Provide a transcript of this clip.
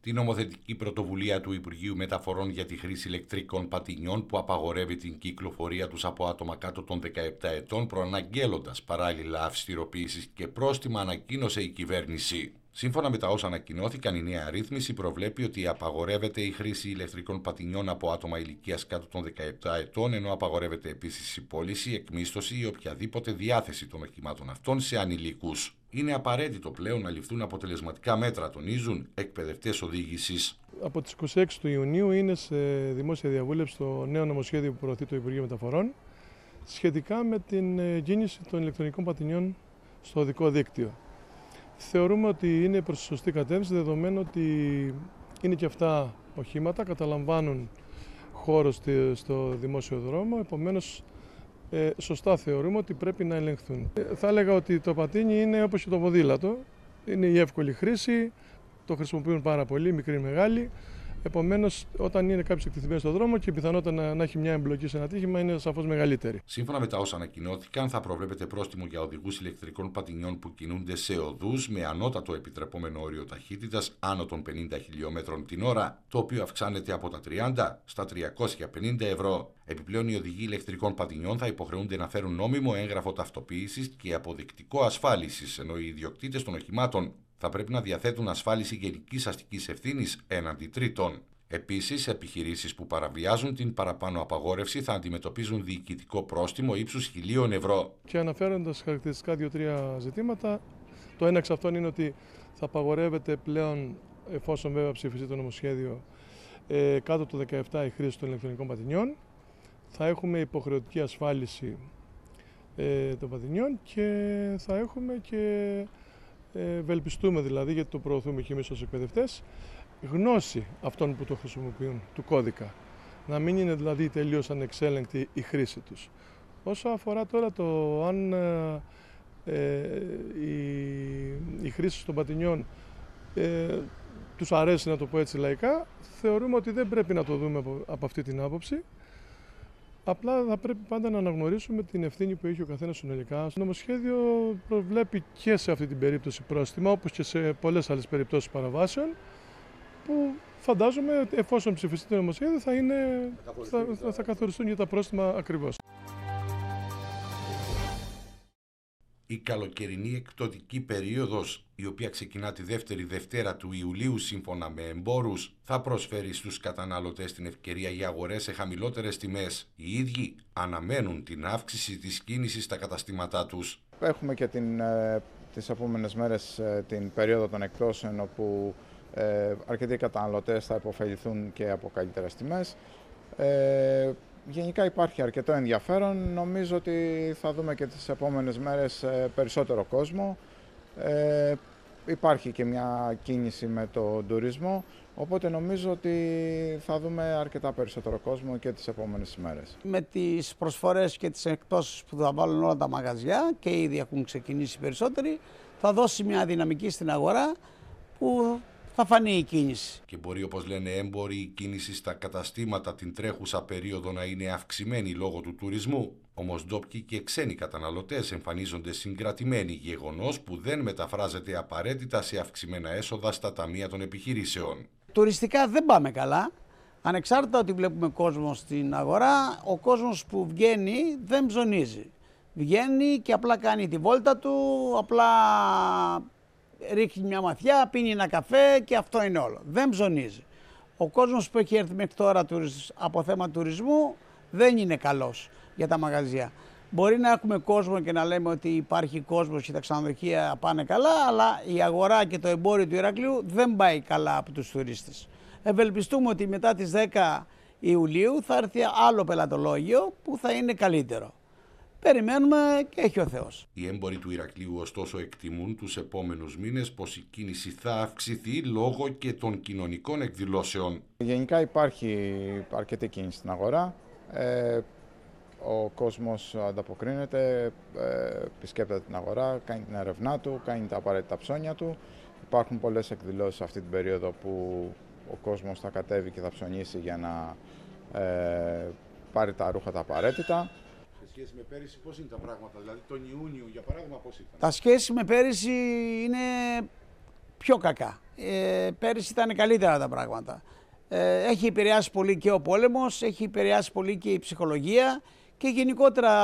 Την νομοθετική πρωτοβουλία του Υπουργείου Μεταφορών για τη χρήση ηλεκτρικών πατινιών που απαγορεύει την κυκλοφορία τους από άτομα κάτω των 17 ετών, προαναγγέλλοντας παράλληλα αυστηροποίησεις και πρόστιμα, ανακοίνωσε η κυβέρνηση. Σύμφωνα με τα όσα ανακοινώθηκαν, η νέα ρύθμιση προβλέπει ότι απαγορεύεται η χρήση ηλεκτρικών πατινιών από άτομα ηλικίας κάτω των 17 ετών, ενώ απαγορεύεται επίσης η πώληση, εκμίσθωση ή οποιαδήποτε διάθεση των οχημάτων αυτών σε ανηλίκους. Είναι απαραίτητο πλέον να ληφθούν αποτελεσματικά μέτρα, τονίζουν εκπαιδευτές οδήγησης. Από τις 26 του Ιουνίου είναι σε δημόσια διαβούλευση το νέο νομοσχέδιο που προωθεί το Υπουργείο Μεταφορών σχετικά με την κίνηση των ηλεκτρονικών πατινιών στο οδικό δίκτυο. Θεωρούμε ότι είναι προς τη σωστή κατεύθυνση, δεδομένου ότι είναι και αυτά οχήματα, καταλαμβάνουν χώρο στο δημόσιο δρόμο, επομένως σωστά θεωρούμε ότι πρέπει να ελεγχθούν. Θα έλεγα ότι το πατίνι είναι όπως και το ποδήλατο, είναι η εύκολη χρήση, το χρησιμοποιούν πάρα πολύ, μικροί ή μεγάλοι. Επομένως, όταν είναι κάποιος εκτεθειμένος στον δρόμο και η πιθανότητα να έχει μια εμπλοκή σε ένα ατύχημα είναι σαφώς μεγαλύτερη. Σύμφωνα με τα όσα ανακοινώθηκαν, θα προβλέπεται πρόστιμο για οδηγούς ηλεκτρικών πατινιών που κινούνται σε οδούς με ανώτατο επιτρεπόμενο όριο ταχύτητας άνω των 50 χιλιόμετρων την ώρα, το οποίο αυξάνεται από τα 30 στα 350 ευρώ. Επιπλέον, οι οδηγοί ηλεκτρικών πατινιών θα υποχρεούνται να φέρουν νόμιμο έγγραφο ταυτοποίησης και αποδεικτικό ασφάλισης, ενώ οι ιδιοκτήτες των οχημάτων θα πρέπει να διαθέτουν ασφάλιση γενικής αστικής ευθύνης έναντι τρίτων. Επίσης, επιχειρήσεις που παραβιάζουν την παραπάνω απαγόρευση θα αντιμετωπίζουν διοικητικό πρόστιμο ύψους 1.000 ευρώ. Και αναφέροντας χαρακτηριστικά 2-3 ζητήματα, το ένα εξ αυτών είναι ότι θα απαγορεύεται πλέον, εφόσον βέβαια ψηφιστεί το νομοσχέδιο, κάτω το 17 η χρήση των ηλεκτρονικών πατινιών. Θα έχουμε υποχρεωτική ασφάλιση των πατινιών και θα έχουμε και ευελπιστούμε δηλαδή, γιατί το προωθούμε και εμείς ως εκπαιδευτές, γνώση αυτών που το χρησιμοποιούν, του κώδικα. Να μην είναι δηλαδή τελείως ανεξέλεγκτη η χρήση τους. Όσο αφορά τώρα το αν η χρήση των πατινιών τους αρέσει, να το πω έτσι λαϊκά, θεωρούμε ότι δεν πρέπει να το δούμε από αυτή την άποψη. Απλά θα πρέπει πάντα να αναγνωρίσουμε την ευθύνη που έχει ο καθένας συνολικά. Το νομοσχέδιο προβλέπει και σε αυτή την περίπτωση πρόστιμα, όπως και σε πολλές άλλες περιπτώσεις παραβάσεων, που φαντάζομαι εφόσον ψηφιστεί το νομοσχέδιο θα καθοριστούν για τα πρόστιμα ακριβώς. Η καλοκαιρινή εκπτωτική περίοδος, η οποία ξεκινά τη δεύτερη Δευτέρα του Ιουλίου σύμφωνα με εμπόρους, θα προσφέρει στους καταναλωτές την ευκαιρία για αγορές σε χαμηλότερες τιμές. Οι ίδιοι αναμένουν την αύξηση της κίνησης στα καταστήματά τους. Έχουμε και τις επόμενες μέρες την περίοδο των εκπτώσεων, όπου αρκετοί καταναλωτές θα υποφεληθούν και από καλύτερες τιμές. Γενικά υπάρχει αρκετό ενδιαφέρον. Νομίζω ότι θα δούμε και τις επόμενες μέρες περισσότερο κόσμο. Υπάρχει και μια κίνηση με τον τουρισμό, οπότε νομίζω ότι θα δούμε αρκετά περισσότερο κόσμο και τις επόμενες μέρες. Με τις προσφορές και τις εκπτώσεις που θα βάλουν όλα τα μαγαζιά, και ήδη έχουν ξεκινήσει περισσότεροι, θα δώσει μια δυναμική στην αγορά που θα φανεί η κίνηση. Και μπορεί, όπως λένε έμποροι, η κίνηση στα καταστήματα την τρέχουσα περίοδο να είναι αυξημένη λόγω του τουρισμού. Όμως ντόπιοι και ξένοι καταναλωτές εμφανίζονται συγκρατημένοι, γεγονός που δεν μεταφράζεται απαραίτητα σε αυξημένα έσοδα στα ταμεία των επιχειρήσεων. Τουριστικά δεν πάμε καλά. Ανεξάρτητα ότι βλέπουμε κόσμο στην αγορά, ο κόσμος που βγαίνει δεν ψωνίζει. Βγαίνει και απλά κάνει τη βόλτα του, απλά ρίχνει μια ματιά, πίνει ένα καφέ και αυτό είναι όλο. Δεν ψωνίζει. Ο κόσμος που έχει έρθει μέχρι τώρα από θέμα τουρισμού δεν είναι καλός για τα μαγαζιά. Μπορεί να έχουμε κόσμο και να λέμε ότι υπάρχει κόσμος και τα ξενοδοχεία πάνε καλά, αλλά η αγορά και το εμπόριο του Ηρακλείου δεν πάει καλά από τους τουρίστες. Ευελπιστούμε ότι μετά τις 10 Ιουλίου θα έρθει άλλο πελατολόγιο που θα είναι καλύτερο. Περιμένουμε και έχει ο Θεός. Οι έμποροι του Ηρακλείου ωστόσο εκτιμούν τους επόμενους μήνες πως η κίνηση θα αυξηθεί λόγω και των κοινωνικών εκδηλώσεων. Γενικά υπάρχει αρκετή κίνηση στην αγορά. Ο κόσμος ανταποκρίνεται, επισκέπτεται την αγορά, κάνει την έρευνά του, κάνει τα απαραίτητα ψώνια του. Υπάρχουν πολλές εκδηλώσεις αυτή την περίοδο που ο κόσμος θα κατέβει και θα ψωνίσει για να πάρει τα ρούχα τα απαραίτητα. Σε σχέση με πέρυσι, πώς είναι τα πράγματα, δηλαδή τον Ιούνιο για παράδειγμα πώς ήταν? Τα σχέση με πέρυσι είναι πιο κακά. Πέρυσι ήταν καλύτερα τα πράγματα. Έχει επηρεάσει πολύ και ο πόλεμος, έχει επηρεάσει πολύ και η ψυχολογία και γενικότερα